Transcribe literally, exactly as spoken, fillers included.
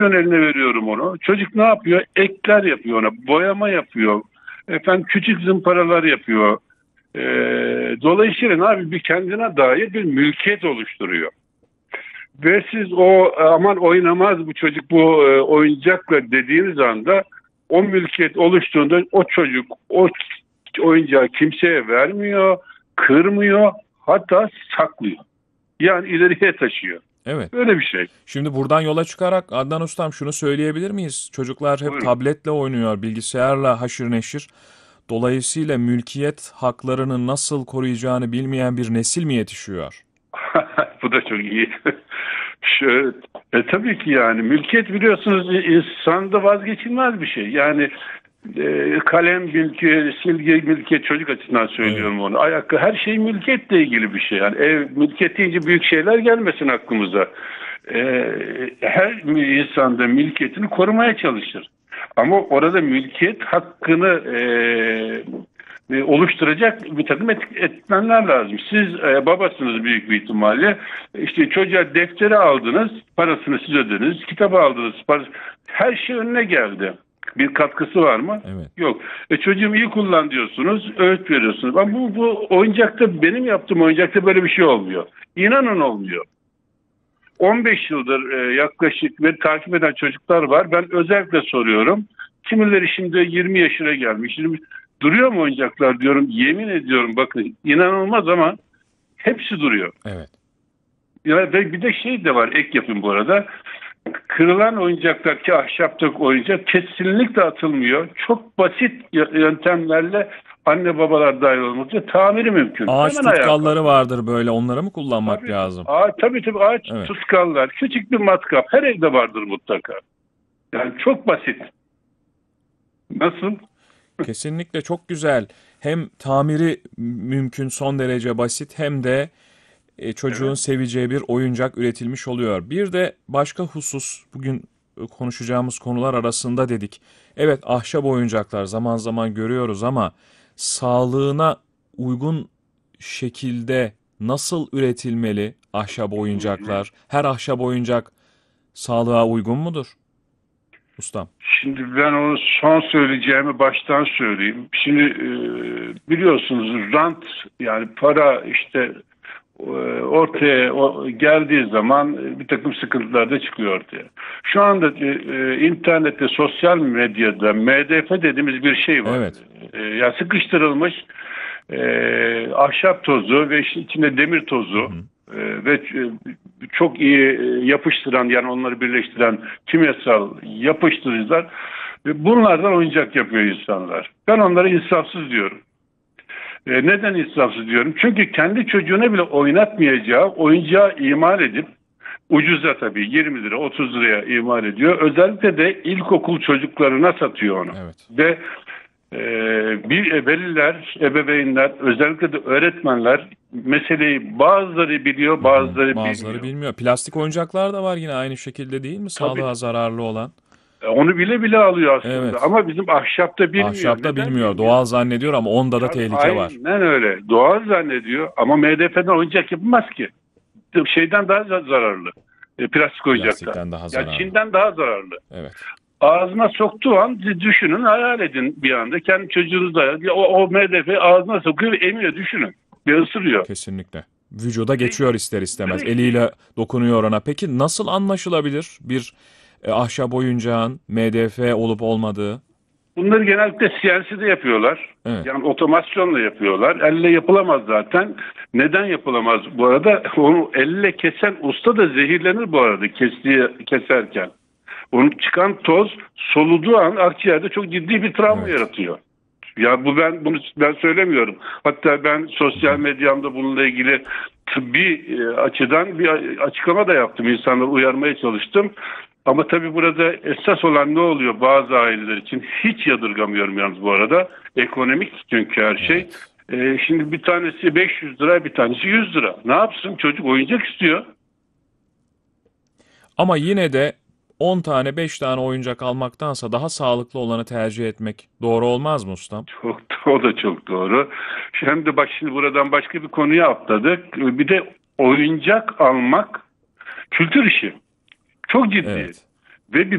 eline veriyorum onu. Çocuk ne yapıyor? Ekler yapıyor ona. Boyama yapıyor. Efendim küçük zımparalar yapıyor. Ee, dolayısıyla ne yapıyor? Bir kendine dair bir mülkiyet oluşturuyor. Ve siz o aman oynamaz bu çocuk bu e, oyuncakla dediğiniz anda o mülkiyet oluştuğunda o çocuk o oyuncağı kimseye vermiyor, kırmıyor, hatta saklıyor. Yani ileriye taşıyor. Evet. Böyle bir şey. Şimdi buradan yola çıkarak Adnan Ustam şunu söyleyebilir miyiz? Çocuklar hep Buyurun. tabletle oynuyor, bilgisayarla haşır neşir. Dolayısıyla mülkiyet haklarını nasıl koruyacağını bilmeyen bir nesil mi yetişiyor? Bu da çok iyi. Şöyle, e, tabii ki yani mülkiyet biliyorsunuz insanda vazgeçilmez bir şey. Yani e, kalem mülkiyet, silgi mülkiyet çocuk açısından Evet. söylüyorum onu. Ayakkabı her şey mülkiyetle ilgili bir şey. Yani ev mülkiyet deyince büyük şeyler gelmesin aklımıza. E, her insanda mülkiyetini korumaya çalışır. Ama orada mülkiyet hakkını e, e, oluşturacak bir takım et, etmenler lazım. Siz e, babasınız büyük bir ihtimalle. İşte çocuğa defteri aldınız, parasını siz ödediniz. Kitabı aldınız, parası, her şey önüne geldi. Bir katkısı var mı? Evet. Yok. E çocuğum iyi kullan diyorsunuz, öğüt veriyorsunuz. Ama bu, bu oyuncakta, benim yaptığım oyuncakta böyle bir şey olmuyor. İnanın olmuyor. on beş yıldır e, yaklaşık ve takip eden çocuklar var. Ben özellikle soruyorum. Kimileri şimdi yirmi yaşına gelmiş. yirmi duruyor mu oyuncaklar diyorum. Yemin ediyorum bakın inanılmaz ama hepsi duruyor. Evet. Ya ve bir de şey de var, ek yapayım bu arada. Kırılan oyuncaklar ki ahşaptaki oyuncak kesinlikle atılmıyor. Çok basit yöntemlerle anne babalar dahil olmak üzere tamiri mümkün. Ağaç Hemen ayağa tutkalları kalkıyor. vardır böyle. Onları mı kullanmak Tabii, lazım? ağa, tabii tabii ağaç Evet. tutkallar, küçük bir matkap her evde vardır mutlaka. Yani çok basit. Nasıl? Kesinlikle çok güzel. Hem tamiri mümkün, son derece basit, hem de e, çocuğun Evet. seveceği bir oyuncak üretilmiş oluyor. Bir de başka husus, bugün e, konuşacağımız konular arasında dedik. Evet, ahşap oyuncaklar zaman zaman görüyoruz ama sağlığına uygun şekilde nasıl üretilmeli ahşap oyuncaklar? Her ahşap oyuncak sağlığa uygun mudur ustam? Şimdi ben onu son söyleyeceğimi baştan söyleyeyim. Şimdi e, biliyorsunuz rant yani para işte e, ortaya o, geldiği zaman e, bir takım sıkıntılar da çıkıyor ortaya. Şu anda e, e, internette, sosyal medyada M D F dediğimiz bir şey var. Evet. E, yani sıkıştırılmış e, ahşap tozu ve işin içinde demir Hı tozu hı. e, ve e, çok iyi e, yapıştıran yani onları birleştiren kimyasal yapıştırıcılar ve bunlardan oyuncak yapıyor insanlar. Ben onlara insafsız diyorum. E, neden insafsız diyorum? Çünkü kendi çocuğuna bile oynatmayacağı oyuncağı imal edip ucuza tabii yirmi lira otuz liraya imal ediyor. Özellikle de ilkokul çocuklarına satıyor onu. Evet. Ve e, bir veliler, ebeveynler, özellikle de öğretmenler meseleyi bazıları biliyor, bazıları Bazıları bilmiyor. bilmiyor. Plastik oyuncaklar da var yine aynı şekilde, değil mi? Tabii Sağlığa zararlı olan. e, onu bile bile alıyor aslında. Evet. Ama bizim ahşapta bilmiyor. Ahşapta Neden bilmiyor. bilmiyor? Doğal zannediyor ama onda da Tabii, tehlike var. aynen öyle. Doğal zannediyor ama M D F'den oyuncak yapılmaz ki. Şeyden daha zararlı. E, plastik oyuncaktan. Plastikten daha Ya zararlı. Çin'den daha zararlı. Evet. Ağzına soktuğu an düşünün, hayal edin bir anda. Kendi çocuğunuz da o, o M D F ağzına sokuyor ve emiyor, düşünün. Bir ısırıyor. Kesinlikle. Vücuda geçiyor ister istemez. Tabii ki. Eliyle dokunuyor ona. Peki nasıl anlaşılabilir bir e, ahşap oyuncağın M D F olup olmadığı? Bunları genellikle C N C'de yapıyorlar. Evet. Yani otomasyonla yapıyorlar. Elle yapılamaz zaten. Neden yapılamaz bu arada? Onu elle kesen usta da zehirlenir bu arada kestiği, keserken. Onun çıkan toz soluduğu an akciğerde çok ciddi bir travma Evet. yaratıyor. Ya bu ben bunu ben söylemiyorum. Hatta ben sosyal medyamda bununla ilgili tıbbi e, açıdan bir açıklama da yaptım. İnsanları uyarmaya çalıştım. Ama tabii burada esas olan ne oluyor bazı aileler için? Hiç yadırgamıyorum yalnız bu arada. Ekonomik çünkü her şey. Evet. E, şimdi bir tanesi beş yüz lira, bir tanesi yüz lira. Ne yapsın? Çocuk oyuncak istiyor. Ama yine de on tane beş tane oyuncak almaktansa daha sağlıklı olanı tercih etmek doğru olmaz mı ustam? Çok, o da çok doğru. Şimdi bak şimdi buradan başka bir konuya atladık. Bir de oyuncak almak kültür işi. Çok ciddi. Evet. Ve bir